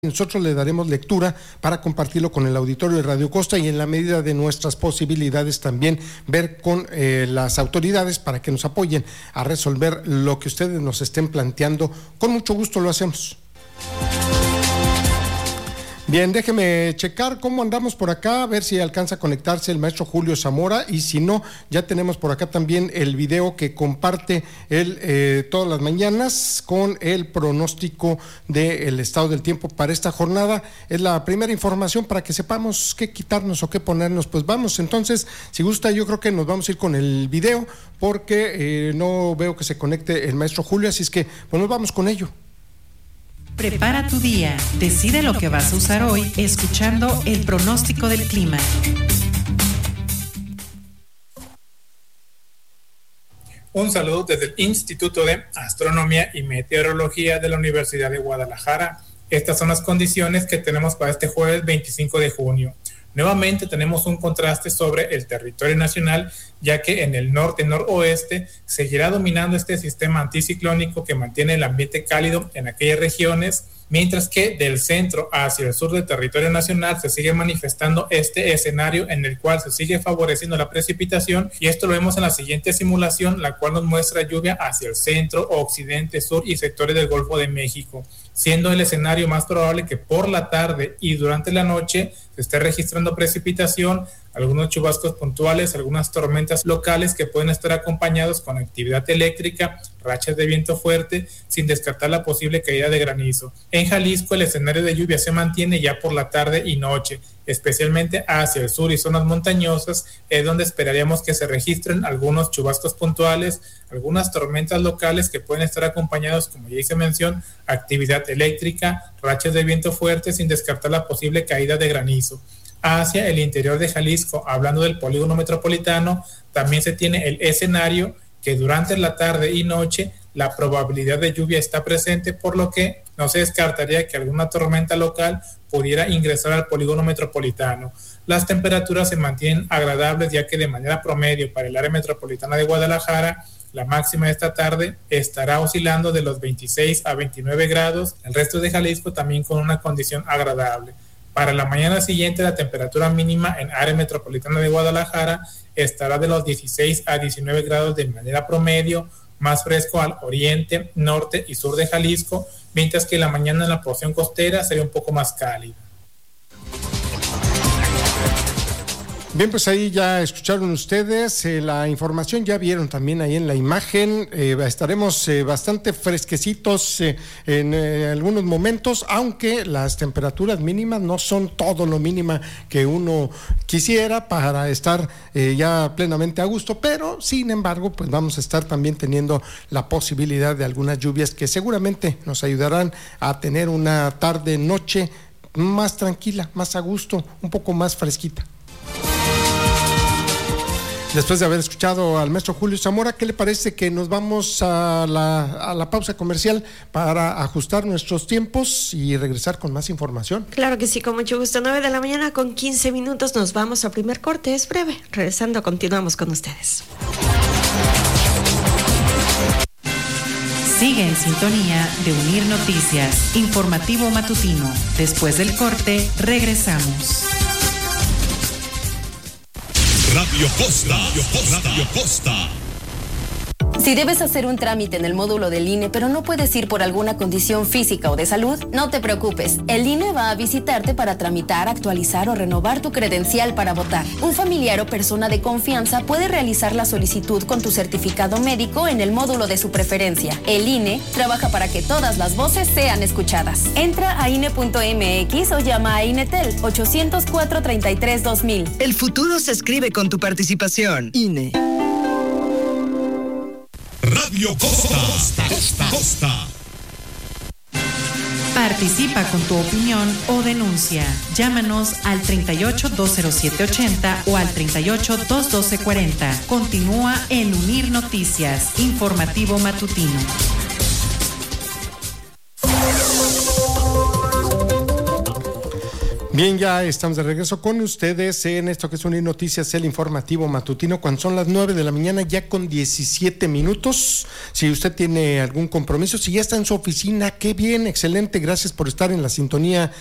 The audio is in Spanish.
Nosotros le daremos lectura para compartirlo con el auditorio de Radio Costa y en la medida de nuestras posibilidades también ver con las autoridades para que nos apoyen a resolver lo que ustedes nos estén planteando. Con mucho gusto lo hacemos. Bien, déjeme checar cómo andamos por acá, a ver si alcanza a conectarse el maestro Julio Zamora, y si no, ya tenemos por acá también el video que comparte él todas las mañanas con el pronóstico del estado del tiempo para esta jornada. Es la primera información para que sepamos qué quitarnos o qué ponernos. Pues vamos, entonces, si gusta, yo creo que nos vamos a ir con el video porque no veo que se conecte el maestro Julio, así es que pues nos vamos con ello. Prepara tu día, decide lo que vas a usar hoy escuchando el pronóstico del clima. Un saludo desde el Instituto de Astronomía y Meteorología de la Universidad de Guadalajara. Estas son las condiciones que tenemos para este jueves 25 de junio. Nuevamente tenemos un contraste sobre el territorio nacional, ya que en el norte y noroeste seguirá dominando este sistema anticiclónico que mantiene el ambiente cálido en aquellas regiones, mientras que del centro hacia el sur del territorio nacional se sigue manifestando este escenario en el cual se sigue favoreciendo la precipitación, y esto lo vemos en la siguiente simulación, la cual nos muestra lluvia hacia el centro, occidente, sur y sectores del Golfo de México, siendo el escenario más probable que por la tarde y durante la noche se esté registrando precipitación, algunos chubascos puntuales, algunas tormentas locales que pueden estar acompañados con actividad eléctrica, rachas de viento fuerte, sin descartar la posible caída de granizo. En Jalisco el escenario de lluvia se mantiene ya por la tarde y noche, especialmente hacia el sur y zonas montañosas, es donde esperaríamos que se registren algunos chubascos puntuales, algunas tormentas locales que pueden estar acompañados, como ya hice mención, actividad eléctrica, rachas de viento fuerte, sin descartar la posible caída de granizo. Hacia el interior de Jalisco, hablando del polígono metropolitano, también se tiene el escenario que durante la tarde y noche la probabilidad de lluvia está presente, por lo que no se descartaría que alguna tormenta local pudiera ingresar al polígono metropolitano. Las temperaturas se mantienen agradables, ya que de manera promedio para el área metropolitana de Guadalajara, la máxima de esta tarde estará oscilando de los 26 a 29 grados, el resto de Jalisco también con una condición agradable. Para la mañana siguiente, la temperatura mínima en área metropolitana de Guadalajara estará de los 16 a 19 grados de manera promedio, más fresco al oriente, norte y sur de Jalisco, mientras que la mañana en la porción costera sería un poco más cálida. Bien, pues ahí ya escucharon ustedes la información, ya vieron también ahí en la imagen, estaremos bastante fresquecitos en algunos momentos, aunque las temperaturas mínimas no son todo lo mínima que uno quisiera para estar ya plenamente a gusto, pero sin embargo pues vamos a estar también teniendo la posibilidad de algunas lluvias que seguramente nos ayudarán a tener una tarde-noche más tranquila, más a gusto, un poco más fresquita. Después de haber escuchado al maestro Julio Zamora, ¿qué le parece que nos vamos a la pausa comercial para ajustar nuestros tiempos y regresar con más información? Claro que sí, con mucho gusto. 9 de la mañana con 15 minutos nos vamos a primer corte, es breve. Regresando, continuamos con ustedes. Sigue en sintonía de Unir Noticias, informativo matutino. Después del corte, regresamos. Radio Costa, Radio Costa. Si debes hacer un trámite en el módulo del INE, pero no puedes ir por alguna condición física o de salud, no te preocupes. El INE va a visitarte para tramitar, actualizar o renovar tu credencial para votar. Un familiar o persona de confianza puede realizar la solicitud con tu certificado médico en el módulo de su preferencia. El INE trabaja para que todas las voces sean escuchadas. Entra a INE.mx o llama a INETEL 804-33-2000. El futuro se escribe con tu participación. INE. Radio Costa, Costa. Participa con tu opinión o denuncia. Llámanos al 38-207-80 o al 38-212-40. Continúa el Unir Noticias, informativo matutino. Bien, ya estamos de regreso con ustedes en esto que es Unir Noticias, el informativo matutino, cuando son las 9 de la mañana, ya con 17 minutos. Si usted tiene algún compromiso, si ya está en su oficina, qué bien, excelente, gracias por estar en la sintonía